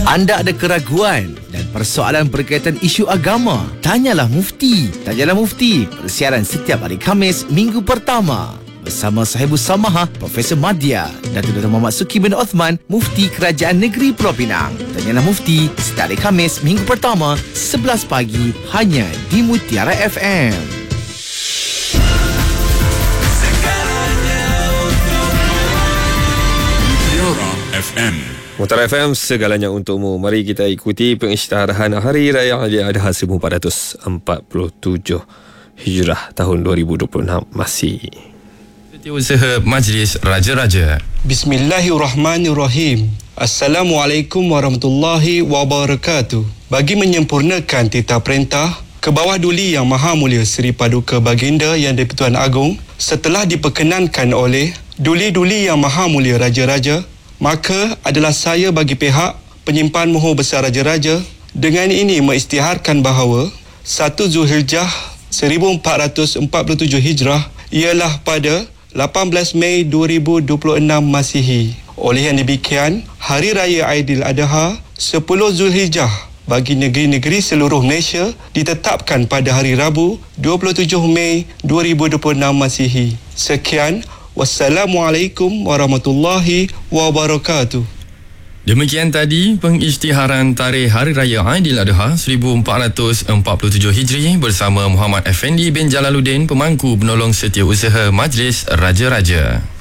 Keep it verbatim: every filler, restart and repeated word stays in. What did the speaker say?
Anda ada keraguan dan persoalan berkaitan isu agama? Tanyalah Mufti. Tanyalah Mufti. Persiaran setiap hari Khamis, minggu pertama. Bersama Sahibus Samaha, Profesor Madya, Datuk Dr. Muhammad Suki bin Othman, Mufti Kerajaan Negeri Pulau Pinang. Tanyalah Mufti setiap hari Khamis, minggu pertama, sebelas pagi, hanya di Mutiara F M. Mutiara F M. Mutiara F M, segalanya untukmu. Mari kita ikuti pengisytiharan Hari Raya Aidiladha seribu empat ratus empat puluh tujuh Hijrah tahun dua ribu dua puluh enam masih. Setiausaha Majlis Raja-Raja. Bismillahirrahmanirrahim. Assalamualaikum warahmatullahi wabarakatuh. Bagi menyempurnakan titah perintah Kebawah Duli Yang Maha Mulia Seri Paduka Baginda Yang di-Pertuan Agong, setelah diperkenankan oleh Duli-Duli Yang Maha Mulia Raja-Raja, maka adalah saya bagi pihak penyimpan mohon besar Raja-Raja dengan ini mengisytiharkan bahawa satu Zulhijjah seribu empat ratus empat puluh tujuh Hijrah ialah pada lapan belas Mei dua ribu dua puluh enam Masihi. Oleh yang demikian, Hari Raya Aidiladha sepuluh Zulhijjah bagi negeri-negeri seluruh Malaysia ditetapkan pada hari Rabu dua puluh tujuh Mei dua ribu dua puluh enam Masihi. Sekian. Wassalamualaikum warahmatullahi wabarakatuh. Demikian tadi pengisytiharan tarikh Hari Raya Aidiladha seribu empat ratus empat puluh tujuh Hijri bersama Muhammad Effendi bin Jalaluddin, pemangku penolong setiausaha Majlis Raja-Raja.